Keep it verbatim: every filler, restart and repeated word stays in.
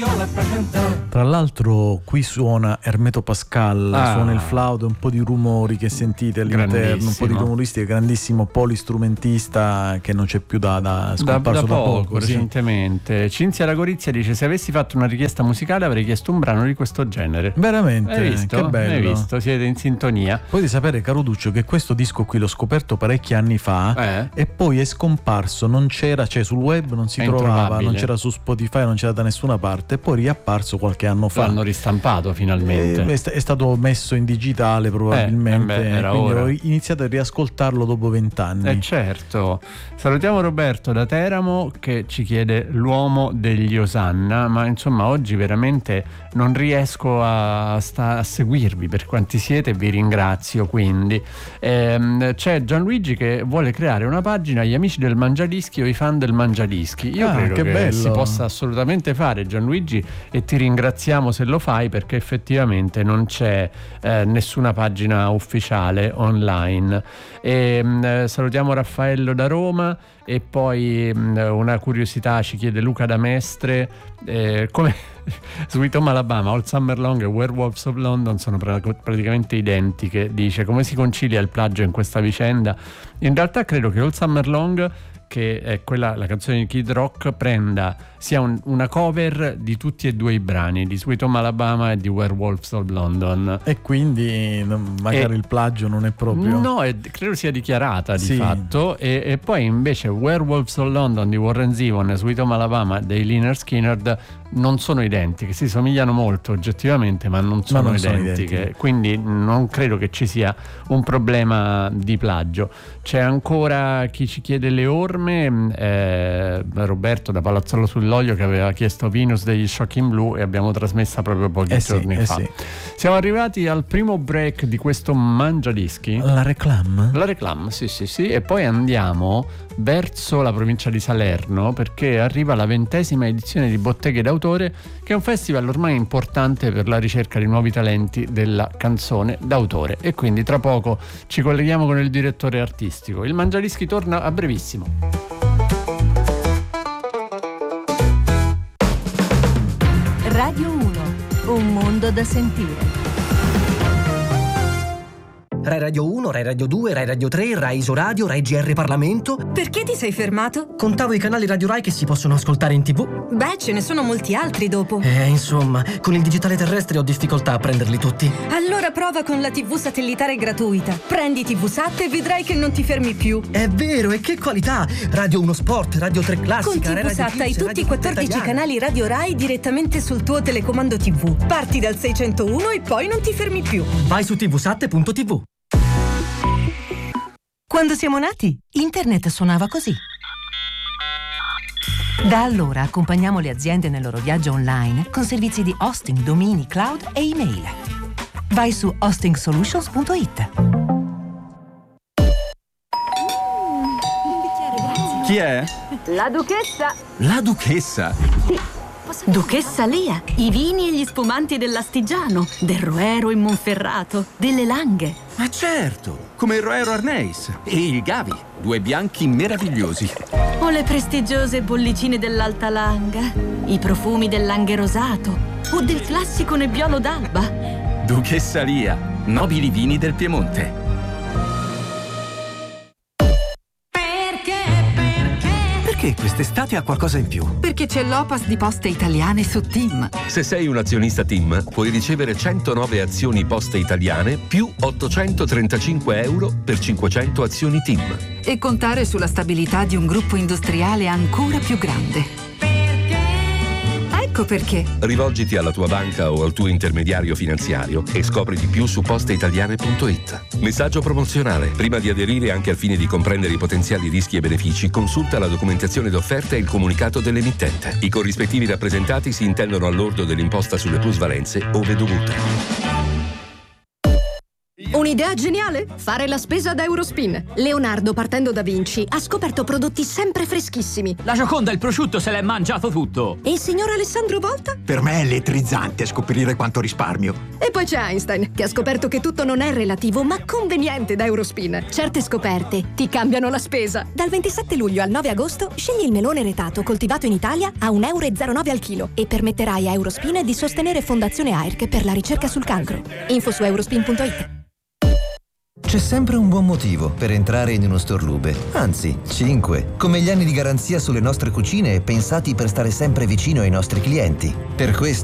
Tra l'altro qui suona Hermeto Pascal, ah. suona il flauto, un po' di rumori che sentite all'interno, un po' di rumoristica, grandissimo polistrumentista che non c'è più da, da scomparso da, da poco, poco recentemente. Sì. Cinzia Ragorizia dice: se avessi fatto una richiesta musicale avrei chiesto un brano di questo genere. Veramente? Hai visto? Che bello. Hai visto? Siete in sintonia. Poi di sapere, caro Duccio, che questo disco qui l'ho scoperto parecchi anni fa eh? e poi è scomparso, non c'era, cioè sul web non si è trovava, non c'era su Spotify, non c'era da nessuna parte, e poi riapparso qualche anno fa. L'hanno ristampato finalmente. È, è stato messo in digitale probabilmente, eh, beh, quindi ora. ho iniziato a riascoltarlo dopo vent'anni. Eh certo. Salutiamo Roberto da Teramo che ci chiede l'uomo degli Osanna, ma insomma oggi veramente non riesco a, sta, a seguirvi per quanti siete, vi ringrazio. Quindi ehm, c'è Gianluigi che vuole creare una pagina Gli amici del Mangiadischi o i fan del Mangiadischi. Io ah, credo che, che bello. si possa assolutamente fare, Gianluigi, e ti ringraziamo se lo fai, perché effettivamente non c'è eh, nessuna pagina ufficiale online. E, mh, salutiamo Raffaello da Roma. E poi mh, una curiosità ci chiede Luca da Mestre, eh, come Sweet Home Alabama, All Summer Long e Werewolves of London sono pra- praticamente identiche. Dice: come si concilia il plagio in questa vicenda? In realtà credo che All Summer Long, che è quella, la canzone di Kid Rock, prenda sia un, una cover di tutti e due i brani, di Sweet Home Alabama e di Werewolves of London, e quindi magari e, il plagio non è proprio, no, è, credo sia dichiarata di sì. fatto. E, e poi invece Werewolves of London di Warren Zevon e Sweet Home Alabama dei Lynyrd Skynyrd non sono identiche, si somigliano molto oggettivamente ma non sono, ma non identiche. sono identiche, quindi non credo che ci sia un problema di plagio. C'è ancora chi ci chiede le orme, eh, Roberto da Palazzolo sull'Olio, che aveva chiesto Venus degli Shocking Blue e abbiamo trasmessa proprio pochi eh giorni sì, fa. eh sì. Siamo arrivati al primo break di questo Mangiadischi. La reclame? La reclame, sì sì sì, e poi andiamo verso la provincia di Salerno, perché arriva la ventesima edizione di Botteghe d'autore, che è un festival ormai importante per la ricerca di nuovi talenti della canzone d'autore, e quindi tra poco ci colleghiamo con il direttore artistico. Il Mangiadischi torna a brevissimo. Radio uno, un mondo da sentire. Rai Radio uno, Rai Radio due, Rai Radio tre, Rai Isoradio, Rai G R Parlamento. Perché ti sei fermato? Contavo i canali Radio Rai che si possono ascoltare in tv. Beh, ce ne sono molti altri dopo. Eh, insomma, con il digitale terrestre ho difficoltà a prenderli tutti. Allora prova con la tivù satellitare gratuita. Prendi tivusat e vedrai che non ti fermi più. È vero, e che qualità! Radio uno Sport, Radio tre Classica, con tivusat hai tutti i quattordici canali Radio Rai direttamente sul tuo telecomando tivù. Parti dal seicentouno e poi non ti fermi più. Vai su tivusat punto tv. Quando siamo nati, internet suonava così. Da allora accompagniamo le aziende nel loro viaggio online con servizi di hosting, domini, cloud e email. Vai su hosting solutions punto it. Chi è? La duchessa. La duchessa? Sì. Duchessa Lia, i vini e gli spumanti dell'Astigiano, del Roero in Monferrato, delle Langhe. Ma certo, come il Roero Arneis e il Gavi, due bianchi meravigliosi. O le prestigiose bollicine dell'Alta Langa, i profumi del Langhe Rosato o del classico Nebbiolo d'Alba. Duchessa Lia, nobili vini del Piemonte. Perché quest'estate ha qualcosa in più? Perché c'è l'Opas di Poste Italiane su TIM. Se sei un azionista TIM, puoi ricevere centonove azioni Poste Italiane più ottocentotrentacinque euro per cinquecento azioni TIM. E contare sulla stabilità di un gruppo industriale ancora più grande. Ecco perché. Rivolgiti alla tua banca o al tuo intermediario finanziario e scopri di più su posteitaliane punto it. Messaggio promozionale. Prima di aderire, anche al fine di comprendere i potenziali rischi e benefici, consulta la documentazione d'offerta e il comunicato dell'emittente. I corrispettivi rappresentati si intendono al lordo dell'imposta sulle plusvalenze ove dovuta. Un'idea geniale? Fare la spesa da Eurospin. Leonardo, partendo da Vinci, ha scoperto prodotti sempre freschissimi. La Gioconda, il prosciutto, se l'è mangiato tutto. E il signor Alessandro Volta? Per me è elettrizzante scoprire quanto risparmio. E poi c'è Einstein, che ha scoperto che tutto non è relativo, ma conveniente da Eurospin. Certe scoperte ti cambiano la spesa. Dal ventisette luglio al nove agosto, scegli il melone retato coltivato in Italia a un euro e zero nove al chilo e permetterai a Eurospin di sostenere Fondazione A I R C per la ricerca sul cancro. Info su eurospin punto it. C'è sempre un buon motivo per entrare in uno Storlube, anzi, cinque, come gli anni di garanzia sulle nostre cucine pensati per stare sempre vicino ai nostri clienti. Per questo